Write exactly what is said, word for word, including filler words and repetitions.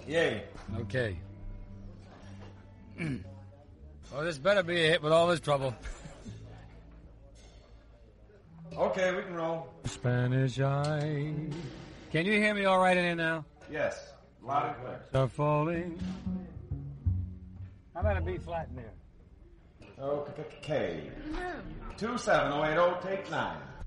Yay. Okay. Well, this better be a hit with all this trouble. Okay, we can roll. Spanish eye. Can you hear me all right in here now? Yes. Loud and clear. Are falling. How about a B flat in there? Okay. Two seven oh eight oh, take nine.